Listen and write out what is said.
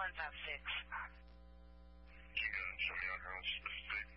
156. You gonna show me your house specific